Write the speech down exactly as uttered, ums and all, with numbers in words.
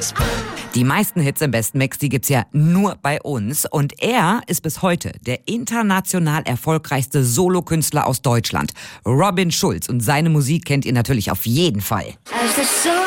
Die meisten Hits im besten Mix, die gibt's ja nur bei uns. Und er ist bis heute der international erfolgreichste Solokünstler aus Deutschland. Robin Schulz. Und seine Musik kennt ihr natürlich auf jeden Fall.